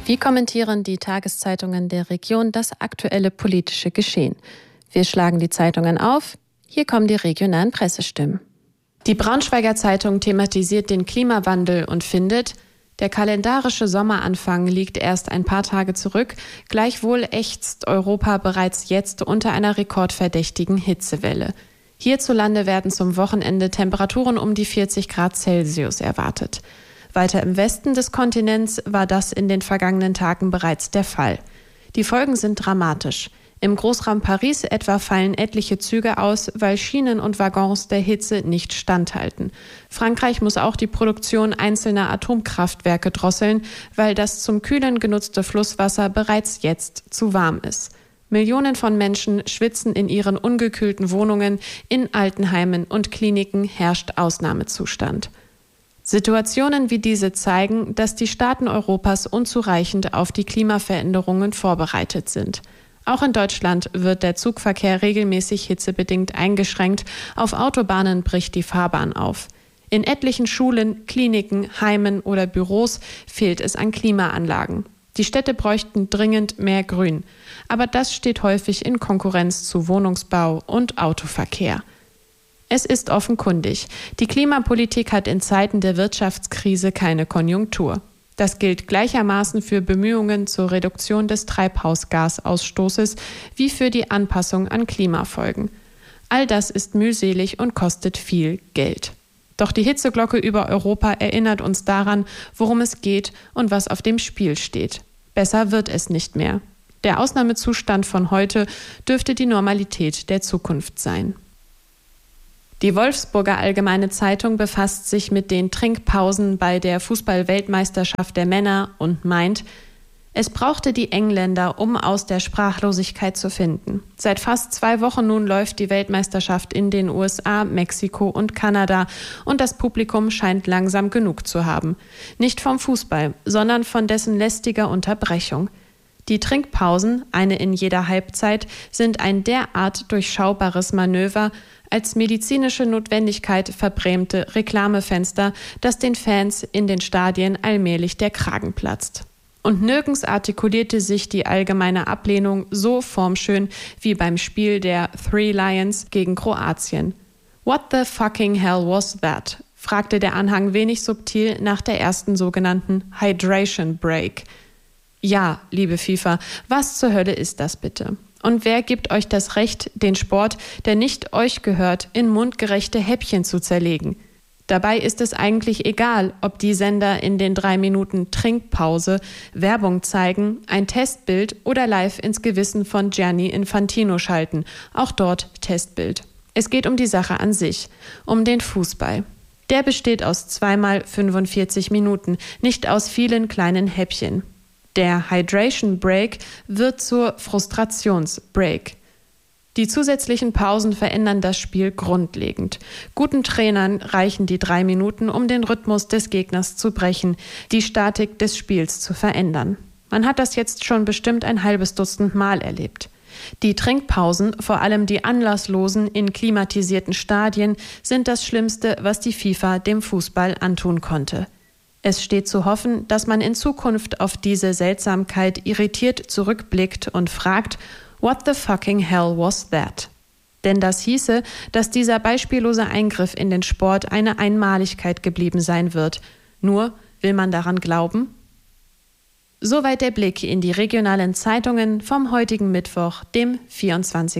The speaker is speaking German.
Wie kommentieren die Tageszeitungen der Region das aktuelle politische Geschehen? Wir schlagen die Zeitungen auf. Hier kommen die regionalen Pressestimmen. Die Braunschweiger Zeitung thematisiert den Klimawandel und findet, der kalendarische Sommeranfang liegt erst ein paar Tage zurück. Gleichwohl ächzt Europa bereits jetzt unter einer rekordverdächtigen Hitzewelle. Hierzulande werden zum Wochenende Temperaturen um die 40 Grad Celsius erwartet. Weiter im Westen des Kontinents war das in den vergangenen Tagen bereits der Fall. Die Folgen sind dramatisch. Im Großraum Paris etwa fallen etliche Züge aus, weil Schienen und Waggons der Hitze nicht standhalten. Frankreich muss auch die Produktion einzelner Atomkraftwerke drosseln, weil das zum Kühlen genutzte Flusswasser bereits jetzt zu warm ist. Millionen von Menschen schwitzen in ihren ungekühlten Wohnungen, in Altenheimen und Kliniken herrscht Ausnahmezustand. Situationen wie diese zeigen, dass die Staaten Europas unzureichend auf die Klimaveränderungen vorbereitet sind. Auch in Deutschland wird der Zugverkehr regelmäßig hitzebedingt eingeschränkt. Auf Autobahnen bricht die Fahrbahn auf. In etlichen Schulen, Kliniken, Heimen oder Büros fehlt es an Klimaanlagen. Die Städte bräuchten dringend mehr Grün. Aber das steht häufig in Konkurrenz zu Wohnungsbau und Autoverkehr. Es ist offenkundig, die Klimapolitik hat in Zeiten der Wirtschaftskrise keine Konjunktur. Das gilt gleichermaßen für Bemühungen zur Reduktion des Treibhausgasausstoßes wie für die Anpassung an Klimafolgen. All das ist mühselig und kostet viel Geld. Doch die Hitzeglocke über Europa erinnert uns daran, worum es geht und was auf dem Spiel steht. Besser wird es nicht mehr. Der Ausnahmezustand von heute dürfte die Normalität der Zukunft sein. Die Wolfsburger Allgemeine Zeitung befasst sich mit den Trinkpausen bei der Fußball-Weltmeisterschaft der Männer und meint, es brauchte die Engländer, um aus der Sprachlosigkeit zu finden. Seit fast 2 Wochen nun läuft die Weltmeisterschaft in den USA, Mexiko und Kanada und das Publikum scheint langsam genug zu haben. Nicht vom Fußball, sondern von dessen lästiger Unterbrechung. Die Trinkpausen, eine in jeder Halbzeit, sind ein derart durchschaubares Manöver, als medizinische Notwendigkeit verbrämte Reklamefenster, dass den Fans in den Stadien allmählich der Kragen platzt. Und nirgends artikulierte sich die allgemeine Ablehnung so formschön wie beim Spiel der Three Lions gegen Kroatien. What the fucking hell was that? Fragte der Anhang wenig subtil nach der ersten sogenannten Hydration Break. Ja, liebe FIFA, was zur Hölle ist das bitte? Und wer gibt euch das Recht, den Sport, der nicht euch gehört, in mundgerechte Häppchen zu zerlegen? Dabei ist es eigentlich egal, ob die Sender in den 3 Minuten Trinkpause Werbung zeigen, ein Testbild oder live ins Gewissen von Gianni Infantino schalten. Auch dort Testbild. Es geht um die Sache an sich, um den Fußball. Der besteht aus 2 x 45 Minuten, nicht aus vielen kleinen Häppchen. Der Hydration Break wird zur Frustrationsbreak. Die zusätzlichen Pausen verändern das Spiel grundlegend. Guten Trainern reichen die 3 Minuten, um den Rhythmus des Gegners zu brechen, die Statik des Spiels zu verändern. Man hat das jetzt schon bestimmt ein halbes Dutzend Mal erlebt. Die Trinkpausen, vor allem die anlasslosen in klimatisierten Stadien, sind das Schlimmste, was die FIFA dem Fußball antun konnte. Es steht zu hoffen, dass man in Zukunft auf diese Seltsamkeit irritiert zurückblickt und fragt, what the fucking hell was that? Denn das hieße, dass dieser beispiellose Eingriff in den Sport eine Einmaligkeit geblieben sein wird. Nur, will man daran glauben? Soweit der Blick in die regionalen Zeitungen vom heutigen Mittwoch, dem 24.